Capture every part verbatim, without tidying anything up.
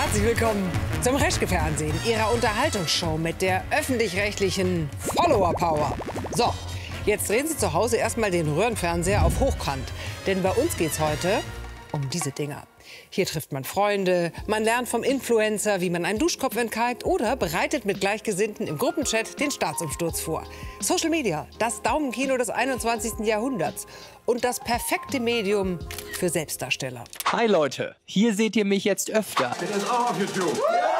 Herzlich willkommen zum Reschke-Fernsehen, Ihrer Unterhaltungsshow mit der öffentlich-rechtlichen Follower-Power. So, jetzt drehen Sie zu Hause erstmal den Röhrenfernseher auf Hochkant. Denn bei uns geht's heute um diese Dinger. Hier trifft man Freunde, man lernt vom Influencer, wie man einen Duschkopf entkalkt oder bereitet mit Gleichgesinnten im Gruppenchat den Staatsumsturz vor. Social Media, das Daumenkino des einundzwanzigsten Jahrhunderts und das perfekte Medium für Selbstdarsteller. Hi Leute, hier seht ihr mich jetzt öfter. Das ist auch auf YouTube.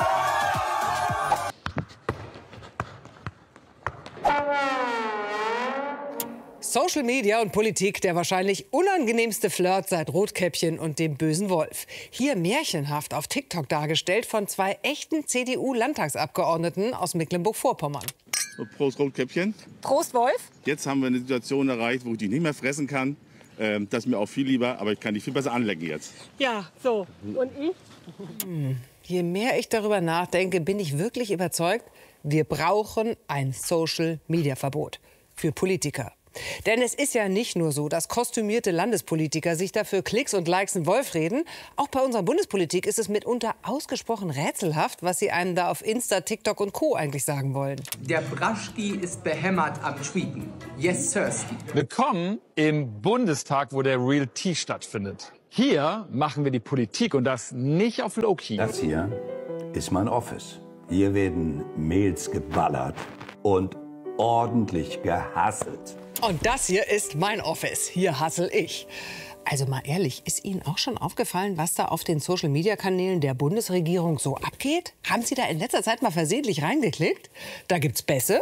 Social Media und Politik, der wahrscheinlich unangenehmste Flirt seit Rotkäppchen und dem bösen Wolf. Hier märchenhaft auf TikTok dargestellt von zwei echten C D U-Landtagsabgeordneten aus Mecklenburg-Vorpommern. So, Prost Rotkäppchen. Prost, Wolf. Jetzt haben wir eine Situation erreicht, wo ich dich nicht mehr fressen kann. Ähm, das ist mir auch viel lieber, aber ich kann dich viel besser anlecken jetzt. Ja, so. Und ich? Hm. Je mehr ich darüber nachdenke, bin ich wirklich überzeugt, wir brauchen ein Social-Media-Verbot für Politiker. Denn es ist ja nicht nur so, dass kostümierte Landespolitiker sich dafür Klicks und Likes einen Wolf reden. Auch bei unserer Bundespolitik ist es mitunter ausgesprochen rätselhaft, was sie einem da auf Insta, TikTok und Co. eigentlich sagen wollen. Der Braschki ist behämmert am Tweeten. Yes, Sirski. Willkommen im Bundestag, wo der Real Tea stattfindet. Hier machen wir die Politik und das nicht auf Low-Key. Das hier ist mein Office. Hier werden Mails geballert und ordentlich gehasselt. Und das hier ist mein Office. Hier hassel ich. Also mal ehrlich, ist Ihnen auch schon aufgefallen, was da auf den Social-Media-Kanälen der Bundesregierung so abgeht? Haben Sie da in letzter Zeit mal versehentlich reingeklickt? Da gibt's Bässe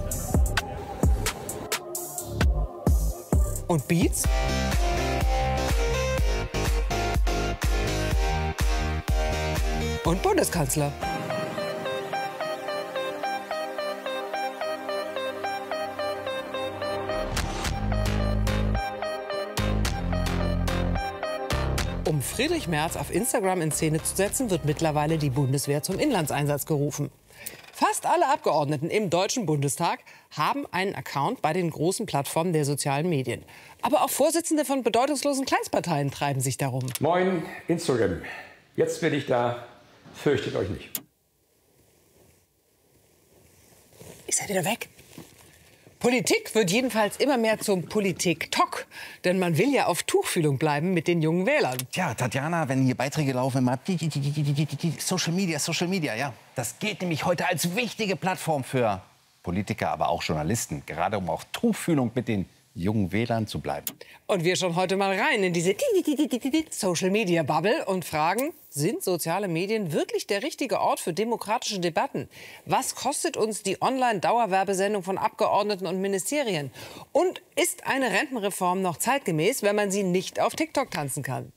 und Beats und Bundeskanzler. Um Friedrich Merz auf Instagram in Szene zu setzen, wird mittlerweile die Bundeswehr zum Inlandseinsatz gerufen. Fast alle Abgeordneten im Deutschen Bundestag haben einen Account bei den großen Plattformen der sozialen Medien. Aber auch Vorsitzende von bedeutungslosen Kleinstparteien treiben sich darum. Moin, Instagram. Jetzt bin ich da. Fürchtet euch nicht. Ist er wieder weg? Politik wird jedenfalls immer mehr zum Politik-Talk. Denn man will ja auf Tuchfühlung bleiben mit den jungen Wählern. Tja, Tatjana, wenn hier Beiträge laufen, immer Social Media, Social Media, ja. Das geht nämlich heute als wichtige Plattform für Politiker, aber auch Journalisten. Gerade um auf Tuchfühlung mit den jungen Wählern zu bleiben. Und wir schauen heute mal rein in diese Social-Media-Bubble und fragen, sind soziale Medien wirklich der richtige Ort für demokratische Debatten? Was kostet uns die Online-Dauerwerbesendung von Abgeordneten und Ministerien? Und ist eine Rentenreform noch zeitgemäß, wenn man sie nicht auf TikTok tanzen kann?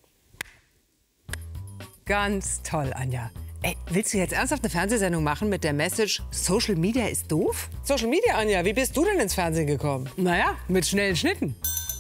Ganz toll, Anja. Ey, willst du jetzt ernsthaft eine Fernsehsendung machen mit der Message Social Media ist doof? Social Media, Anja, wie bist du denn ins Fernsehen gekommen? Naja, mit schnellen Schnitten.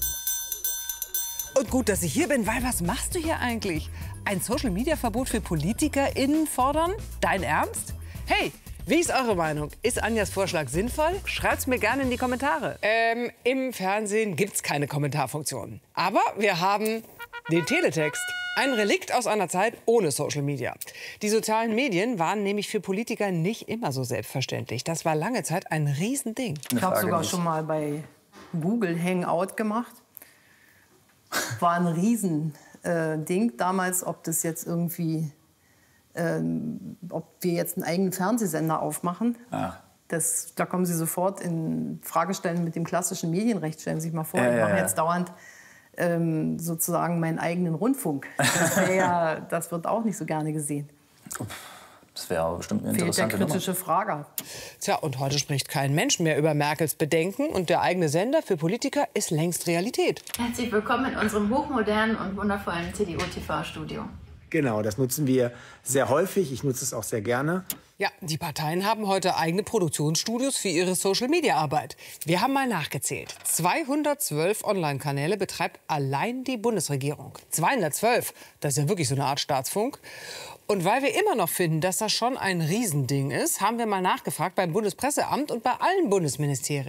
Und gut, dass ich hier bin, weil was machst du hier eigentlich? Ein Social-Media-Verbot für PolitikerInnen fordern? Dein Ernst? Hey, wie ist eure Meinung? Ist Anjas Vorschlag sinnvoll? Schreibt's mir gerne in die Kommentare. Ähm, im Fernsehen gibt's keine Kommentarfunktion. Aber wir haben den Teletext. Ein Relikt aus einer Zeit ohne Social Media. Die sozialen Medien waren nämlich für Politiker nicht immer so selbstverständlich. Das war lange Zeit ein Riesending. Ich habe sogar schon mal bei Google Hangout gemacht. War ein Riesending äh, damals, ob das jetzt irgendwie, ähm, ob wir jetzt einen eigenen Fernsehsender aufmachen. Ach. Das, da kommen Sie sofort in Fragestellen mit dem klassischen Medienrecht. Stellen Sie sich mal vor, ja, ich mache ja, ja. jetzt dauernd Ähm, sozusagen meinen eigenen Rundfunk. Das, ja, das wird auch nicht so gerne gesehen. Das wäre bestimmt eine Fehlt interessante der kritische Nummer. Frage. Tja, und heute spricht kein Mensch mehr über Merkels Bedenken. Und der eigene Sender für Politiker ist längst Realität. Herzlich willkommen in unserem hochmodernen und wundervollen C D U-T V-Studio. Genau, das nutzen wir sehr häufig. Ich nutze es auch sehr gerne. Ja, die Parteien haben heute eigene Produktionsstudios für ihre Social-Media-Arbeit. Wir haben mal nachgezählt. zweihundertzwölf Online-Kanäle betreibt allein die Bundesregierung. zweihundertzwölf, das ist ja wirklich so eine Art Staatsfunk. Und weil wir immer noch finden, dass das schon ein Riesending ist, haben wir mal nachgefragt beim Bundespresseamt und bei allen Bundesministerien.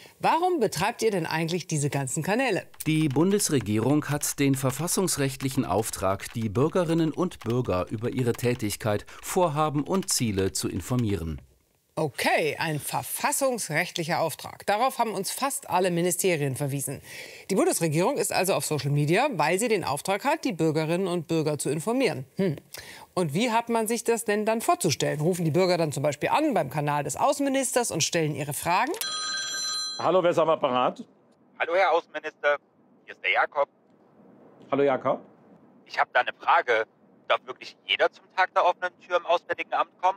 Warum betreibt ihr denn eigentlich diese ganzen Kanäle? Die Bundesregierung hat den verfassungsrechtlichen Auftrag, die Bürgerinnen und Bürger über ihre Tätigkeit, Vorhaben und Ziele zu informieren. Okay, ein verfassungsrechtlicher Auftrag. Darauf haben uns fast alle Ministerien verwiesen. Die Bundesregierung ist also auf Social Media, weil sie den Auftrag hat, die Bürgerinnen und Bürger zu informieren. Hm. Und wie hat man sich das denn dann vorzustellen? Rufen die Bürger dann zum Beispiel an beim Kanal des Außenministers und stellen ihre Fragen? Hallo, wer ist am Apparat? Hallo, Herr Außenminister. Hier ist der Jakob. Hallo, Jakob. Ich habe da eine Frage. Darf wirklich jeder zum Tag der offenen Tür im Auswärtigen Amt kommen?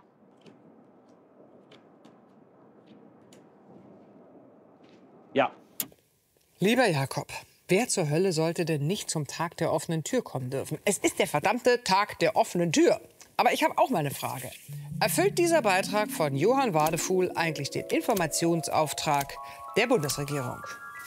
Ja. Lieber Jakob, wer zur Hölle sollte denn nicht zum Tag der offenen Tür kommen dürfen? Es ist der verdammte Tag der offenen Tür. Aber ich habe auch mal eine Frage. Erfüllt dieser Beitrag von Johann Wadefuhl eigentlich den Informationsauftrag der Bundesregierung?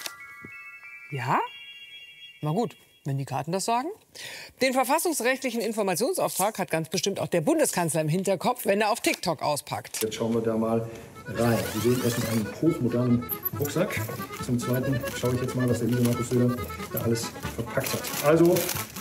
Ja? Na gut, wenn die Karten das sagen. Den verfassungsrechtlichen Informationsauftrag hat ganz bestimmt auch der Bundeskanzler im Hinterkopf, wenn er auf TikTok auspackt. Jetzt schauen wir da mal rein. Sie sehen erst einen hochmodernen Rucksack. Zum Zweiten schaue ich jetzt mal, was der liebe Markus Söder da alles verpackt hat. Also,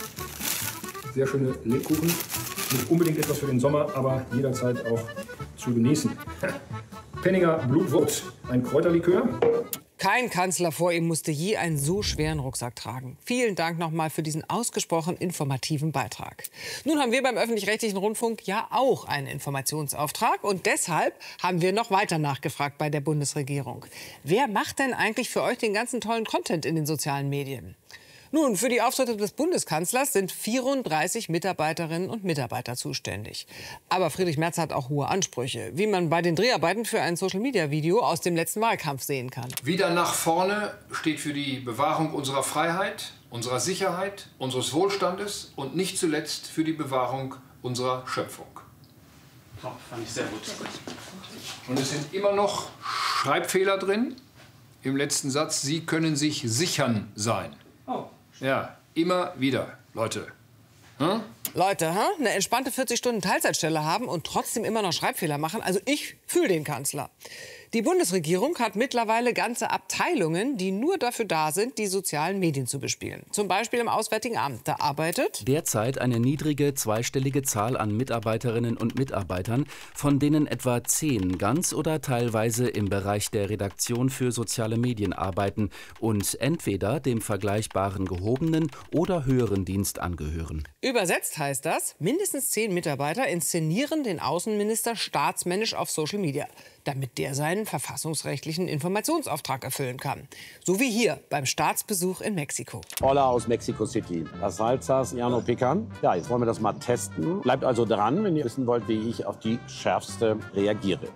sehr schöne Lebkuchen. Nicht unbedingt etwas für den Sommer, aber jederzeit auch zu genießen. Penninger Blutwurz, ein Kräuterlikör. Kein Kanzler vor ihm musste je einen so schweren Rucksack tragen. Vielen Dank nochmal für diesen ausgesprochen informativen Beitrag. Nun haben wir beim öffentlich-rechtlichen Rundfunk ja auch einen Informationsauftrag. Und deshalb haben wir noch weiter nachgefragt bei der Bundesregierung. Wer macht denn eigentlich für euch den ganzen tollen Content in den sozialen Medien? Nun, für die Auftritte des Bundeskanzlers sind vierunddreißig Mitarbeiterinnen und Mitarbeiter zuständig. Aber Friedrich Merz hat auch hohe Ansprüche, wie man bei den Dreharbeiten für ein Social-Media-Video aus dem letzten Wahlkampf sehen kann. Wieder nach vorne steht für die Bewahrung unserer Freiheit, unserer Sicherheit, unseres Wohlstandes und nicht zuletzt für die Bewahrung unserer Schöpfung. Oh, fand ich sehr gut. Und es sind immer noch Schreibfehler drin. Im letzten Satz, Sie können sich sichern sein. Oh. Ja, immer wieder, Leute. Hm? Leute, hm? eine entspannte vierzig Stunden Teilzeitstelle haben und trotzdem immer noch Schreibfehler machen. Also ich fühle den Kanzler. Die Bundesregierung hat mittlerweile ganze Abteilungen, die nur dafür da sind, die sozialen Medien zu bespielen. Zum Beispiel im Auswärtigen Amt. Da arbeitet derzeit eine niedrige zweistellige Zahl an Mitarbeiterinnen und Mitarbeitern, von denen etwa zehn ganz oder teilweise im Bereich der Redaktion für soziale Medien arbeiten und entweder dem vergleichbaren gehobenen oder höheren Dienst angehören. Übersetzt heißt das, mindestens zehn Mitarbeiter inszenieren den Außenminister staatsmännisch auf Social Media, damit der seinen verfassungsrechtlichen Informationsauftrag erfüllen kann. So wie hier beim Staatsbesuch in Mexiko. Hola aus Mexico City. Das Salsas Llano Pecan. Ja, jetzt wollen wir das mal testen. Bleibt also dran, wenn ihr wissen wollt, wie ich auf die schärfste reagiere.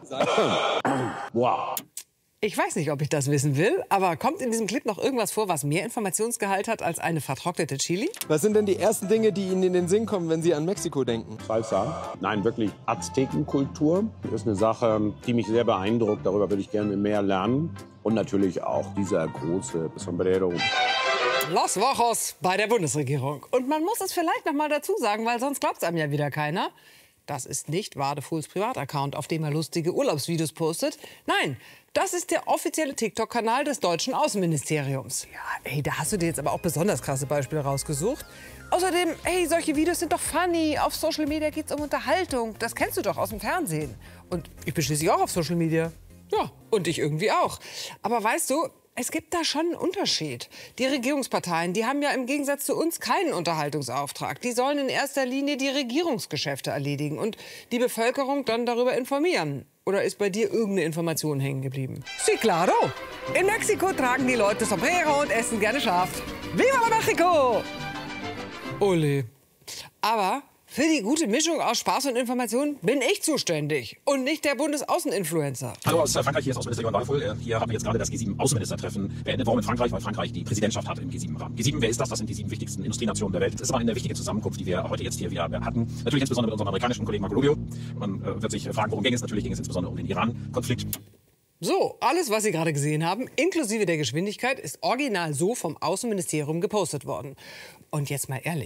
Wow. Ich weiß nicht, ob ich das wissen will, aber kommt in diesem Clip noch irgendwas vor, was mehr Informationsgehalt hat als eine vertrocknete Chili? Was sind denn die ersten Dinge, die Ihnen in den Sinn kommen, wenn Sie an Mexiko denken? Salsa. Nein, wirklich Aztekenkultur. Das ist eine Sache, die mich sehr beeindruckt. Darüber würde ich gerne mehr lernen. Und natürlich auch dieser große Sombrero. Los Wochos bei der Bundesregierung. Und man muss es vielleicht noch mal dazu sagen, weil sonst glaubt es einem ja wieder keiner. Das ist nicht Wadefuhls Privataccount, auf dem er lustige Urlaubsvideos postet. Nein, das ist der offizielle TikTok-Kanal des deutschen Außenministeriums. Ja, ey, da hast du dir jetzt aber auch besonders krasse Beispiele rausgesucht. Außerdem, ey, solche Videos sind doch funny. Auf Social Media geht's um Unterhaltung. Das kennst du doch aus dem Fernsehen. Und ich bin schließlich auch auf Social Media. Ja, und ich irgendwie auch. Aber weißt du, es gibt da schon einen Unterschied. Die Regierungsparteien, die haben ja im Gegensatz zu uns keinen Unterhaltungsauftrag. Die sollen in erster Linie die Regierungsgeschäfte erledigen und die Bevölkerung dann darüber informieren. Oder ist bei dir irgendeine Information hängen geblieben? Sí, claro. In Mexiko tragen die Leute Sombrero und essen gerne Schaf. Viva la Mexico! Ole. Aber für die gute Mischung aus Spaß und Information bin ich zuständig und nicht der Bundesaußeninfluencer. Hallo aus Frankreich, hier ist Außenminister Johann Wadefuhl. Hier haben wir jetzt gerade das G sieben Außenministertreffen beendet worden in Frankreich, weil Frankreich die Präsidentschaft hat im G sieben Rahmen. G sieben, wer ist das? Das sind die sieben wichtigsten Industrienationen der Welt. Das ist immer eine wichtige Zusammenkunft, die wir heute jetzt hier wieder hatten. Natürlich insbesondere mit unserem amerikanischen Kollegen Marco Rubio. Man äh, wird sich fragen, worum ging es? Natürlich ging es insbesondere um den Iran-Konflikt. So, alles, was Sie gerade gesehen haben, inklusive der Geschwindigkeit, ist original so vom Außenministerium gepostet worden. Und jetzt mal ehrlich,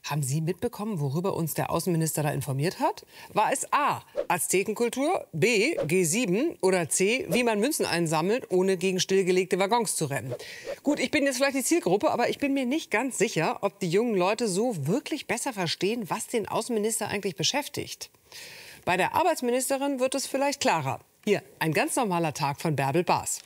Haben Sie mitbekommen, worüber uns der Außenminister da informiert hat? War es A, Aztekenkultur, B, G sieben oder C, wie man Münzen einsammelt, ohne gegen stillgelegte Waggons zu rennen? Gut, ich bin jetzt vielleicht die Zielgruppe, aber ich bin mir nicht ganz sicher, ob die jungen Leute so wirklich besser verstehen, was den Außenminister eigentlich beschäftigt. Bei der Arbeitsministerin wird es vielleicht klarer. Hier, ein ganz normaler Tag von Bärbel Baas.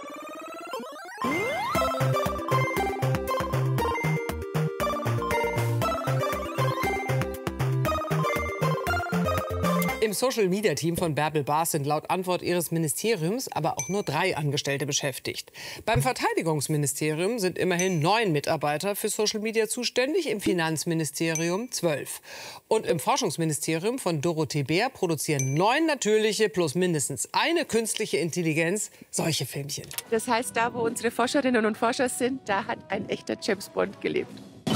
Im Social-Media-Team von Bärbel Baas sind laut Antwort ihres Ministeriums aber auch nur drei Angestellte beschäftigt. Beim Verteidigungsministerium sind immerhin neun Mitarbeiter für Social Media zuständig, im Finanzministerium zwölf. Und im Forschungsministerium von Dorothee Bär produzieren neun natürliche plus mindestens eine künstliche Intelligenz solche Filmchen. Das heißt, da, wo unsere Forscherinnen und Forscher sind, da hat ein echter James Bond gelebt.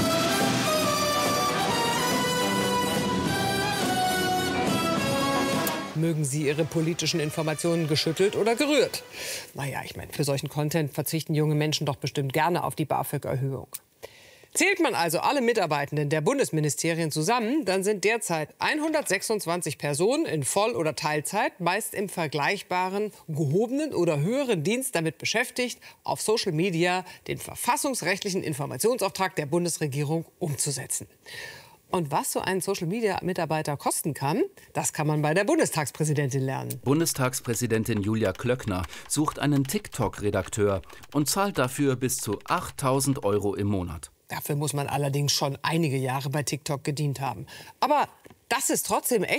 Mögen Sie Ihre politischen Informationen geschüttelt oder gerührt? Naja, ich meine, für solchen Content verzichten junge Menschen doch bestimmt gerne auf die BAföG-Erhöhung. Zählt man also alle Mitarbeitenden der Bundesministerien zusammen, dann sind derzeit hundertsechsundzwanzig Personen in Voll- oder Teilzeit, meist im vergleichbaren, gehobenen oder höheren Dienst damit beschäftigt, auf Social Media den verfassungsrechtlichen Informationsauftrag der Bundesregierung umzusetzen. Und was so ein Social-Media-Mitarbeiter kosten kann, das kann man bei der Bundestagspräsidentin lernen. Bundestagspräsidentin Julia Klöckner sucht einen TikTok-Redakteur und zahlt dafür bis zu achttausend Euro im Monat. Dafür muss man allerdings schon einige Jahre bei TikTok gedient haben. Aber das ist trotzdem echt